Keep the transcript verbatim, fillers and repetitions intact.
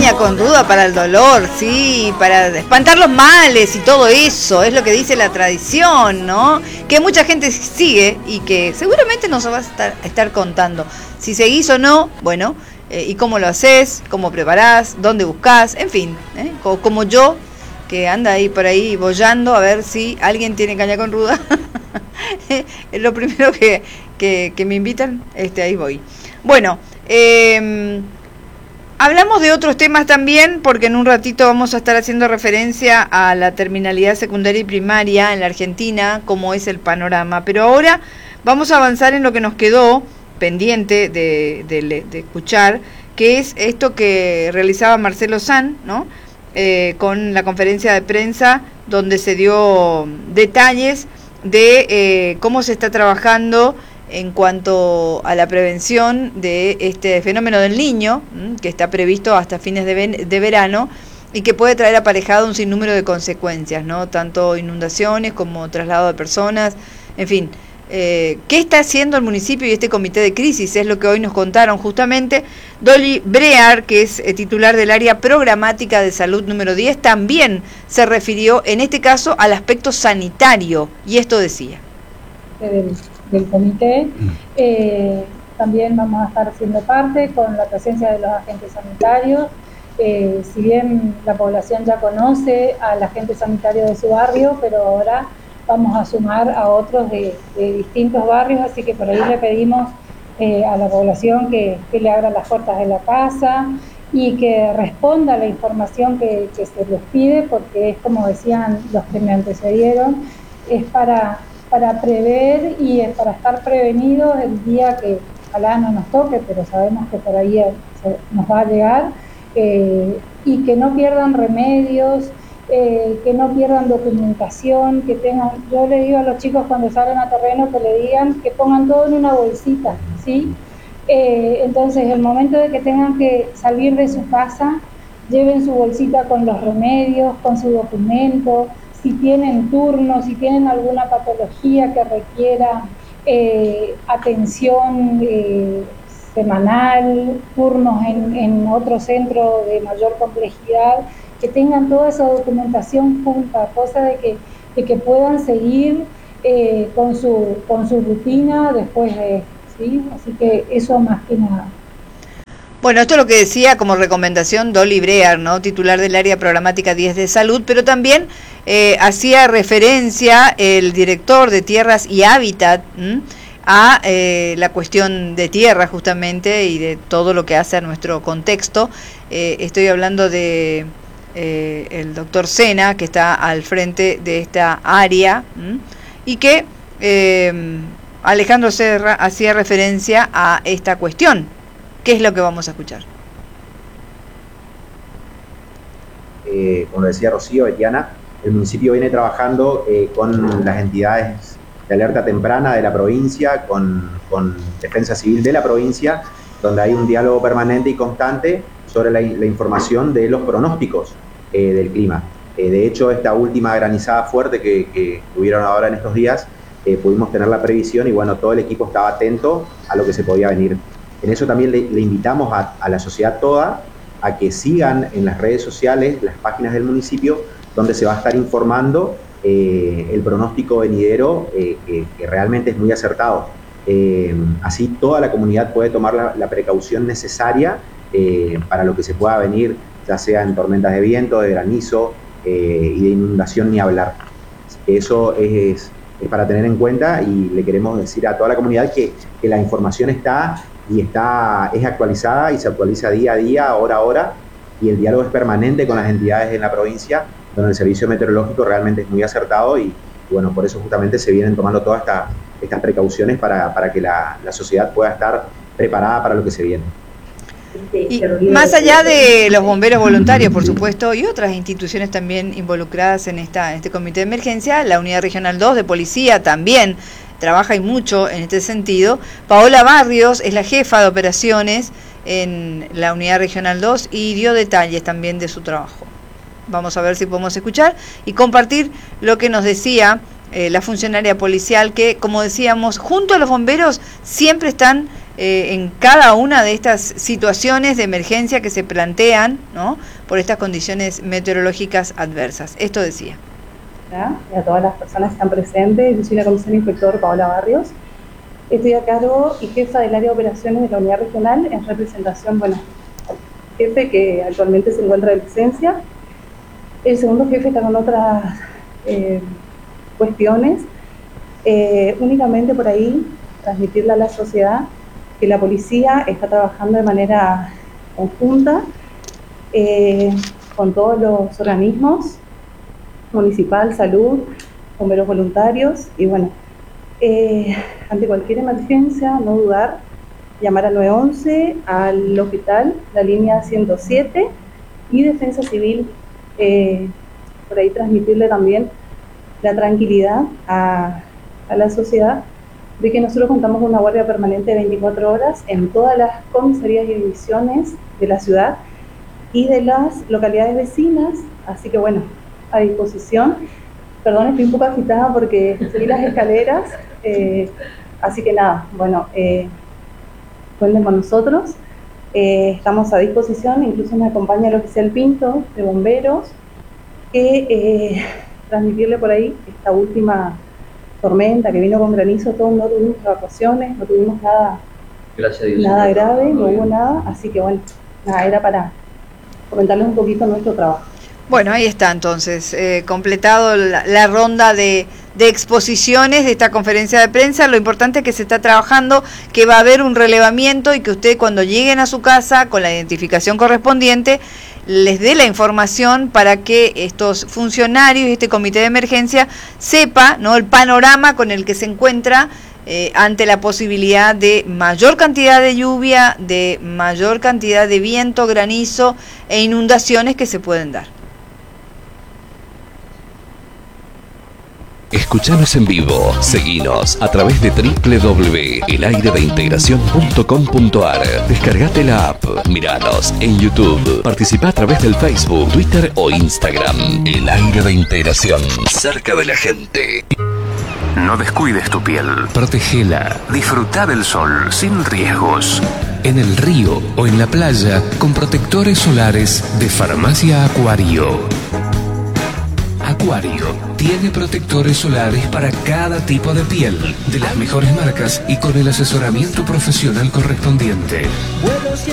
caña con ruda para el dolor, sí, para espantar los males y todo eso, es lo que dice la tradición, ¿no? Que mucha gente sigue y que seguramente nos va a estar, estar contando si seguís o no, bueno, eh, y cómo lo haces, cómo preparás, dónde buscás, en fin, ¿eh? como, como yo, que anda ahí por ahí bollando a ver si alguien tiene caña con ruda. Es lo primero que, que, que me invitan, este, ahí voy. Bueno, eh, hablamos de otros temas también, porque en un ratito vamos a estar haciendo referencia a la terminalidad secundaria y primaria en la Argentina, cómo es el panorama. Pero ahora vamos a avanzar en lo que nos quedó pendiente de, de, de escuchar, que es esto que realizaba Marcelo San, ¿no? Eh, con la conferencia de prensa donde se dio detalles de eh, cómo se está trabajando en cuanto a la prevención de este fenómeno del Niño, que está previsto hasta fines de, ven- de verano y que puede traer aparejado un sinnúmero de consecuencias, ¿no? Tanto inundaciones como traslado de personas, en fin. Eh, ¿Qué está haciendo el municipio y este comité de crisis? Es lo que hoy nos contaron justamente. Dolly Brear, que es eh, titular del área programática de salud número diez, también se refirió en este caso al aspecto sanitario, y esto decía. Del, del comité, eh, también vamos a estar siendo parte con la presencia de los agentes sanitarios. Eh, si bien la población ya conoce al agente sanitario de su barrio, pero ahora vamos a sumar a otros de, de distintos barrios, así que por ahí le pedimos eh, a la población que, que le abra las puertas de la casa y que responda a la información que, que se les pide, porque es como decían los que me antecedieron, es para, para prever y es para estar prevenidos el día que ojalá no nos toque, pero sabemos que por ahí se, nos va a llegar, eh, y que no pierdan remedios, Eh, que no pierdan documentación, que tengan, yo le digo a los chicos cuando salen a terreno que le digan que pongan todo en una bolsita, ¿sí? Eh, entonces el momento de que tengan que salir de su casa, lleven su bolsita con los remedios, con su documento, si tienen turno, si tienen alguna patología que requiera eh, atención eh, semanal, turnos en, en otro centro de mayor complejidad, que tengan toda esa documentación junta, cosa de que, de que puedan seguir eh, con, su, con su rutina después de, ¿sí? Así que eso más que nada. Bueno, esto es lo que decía como recomendación Dolly Brear, ¿no? Titular del área programática diez de salud, pero también eh, hacía referencia el director de Tierras y Hábitat ¿m? a eh, la cuestión de tierra justamente y de todo lo que hace a nuestro contexto. Eh, estoy hablando de Eh, el doctor Sena, que está al frente de esta área, ¿m? y que eh, Alejandro Serra hacía referencia a esta cuestión. ¿Qué es lo que vamos a escuchar? Eh, como decía Rocío, Etiana, el municipio viene trabajando eh, con las entidades de alerta temprana de la provincia, con, con Defensa Civil de la provincia, donde hay un diálogo permanente y constante sobre la, la información de los pronósticos eh, del clima. Eh, de hecho, esta última granizada fuerte que, que tuvieron ahora en estos días, eh, pudimos tener la previsión y bueno, todo el equipo estaba atento a lo que se podía venir. En eso también le, le invitamos a, a la sociedad toda a que sigan en las redes sociales las páginas del municipio, donde se va a estar informando eh, el pronóstico venidero, eh, que, que realmente es muy acertado. Eh, así toda la comunidad puede tomar la, la precaución necesaria Eh, para lo que se pueda venir, ya sea en tormentas de viento, de granizo eh, y de inundación, ni hablar. Eso es, es para tener en cuenta y le queremos decir a toda la comunidad que, que la información está y está, es actualizada y se actualiza día a día, hora a hora, y el diálogo es permanente con las entidades en la provincia, donde el servicio meteorológico realmente es muy acertado y, y bueno, por eso justamente se vienen tomando todas esta, estas precauciones para, para que la, la sociedad pueda estar preparada para lo que se viene. Y más allá de los bomberos voluntarios, por supuesto, y otras instituciones también involucradas en esta en este comité de emergencia, la Unidad Regional dos de Policía también trabaja y mucho en este sentido. Paola Barrios es la jefa de operaciones en la Unidad Regional dos y dio detalles también de su trabajo. Vamos a ver si podemos escuchar y compartir lo que nos decía eh, la funcionaria policial, que, como decíamos, junto a los bomberos siempre están eh, en cada una de estas situaciones de emergencia que se plantean, ¿no?, por estas condiciones meteorológicas adversas. Esto decía. Y a todas las personas que están presentes, yo soy la comisión inspector Paola Barrios. Estoy a cargo y jefa del área de operaciones de la unidad regional en representación, bueno, jefe que actualmente se encuentra de licencia. El segundo jefe está con otras eh, cuestiones. Eh, únicamente por ahí transmitirle a la sociedad que la policía está trabajando de manera conjunta eh, con todos los organismos, municipal, salud, bomberos voluntarios, y bueno, eh, ante cualquier emergencia, no dudar, llamar al nueve once, al hospital, la línea ciento siete y Defensa Civil, eh, por ahí transmitirle también la tranquilidad a, a la sociedad de que nosotros contamos con una guardia permanente de veinticuatro horas en todas las comisarías y divisiones de la ciudad y de las localidades vecinas, así que bueno, a disposición. Perdón, estoy un poco agitada porque subí las escaleras, eh, así que nada, bueno, eh, cuenten con nosotros, eh, estamos a disposición, incluso me acompaña el oficial Pinto de bomberos, que eh, transmitirle por ahí esta última tormenta que vino con granizo, todos no tuvimos evacuaciones, no tuvimos nada, Gracias a Dios, nada grave, no hubo nada, así que bueno, nada, era para comentarles un poquito nuestro trabajo. Bueno, ahí está entonces, eh, completado la, la ronda de, de exposiciones de esta conferencia de prensa. Lo importante es que se está trabajando, que va a haber un relevamiento y que usted cuando lleguen a su casa con la identificación correspondiente les dé la información para que estos funcionarios y este comité de emergencia sepa, ¿no?, el panorama con el que se encuentra eh, ante la posibilidad de mayor cantidad de lluvia, de mayor cantidad de viento, granizo e inundaciones que se pueden dar. Escuchanos en vivo, seguinos a través de doble u doble u doble u punto el aire de integración punto com punto a r. Descargate la app, miranos en YouTube, participa a través del Facebook, Twitter o Instagram. El Aire de Integración, cerca de la gente. No descuides tu piel. Protégela. Disfruta del sol sin riesgos. En el río o en la playa con protectores solares de Farmacia Acuario. Acuario tiene protectores solares para cada tipo de piel, de las mejores marcas y con el asesoramiento profesional correspondiente.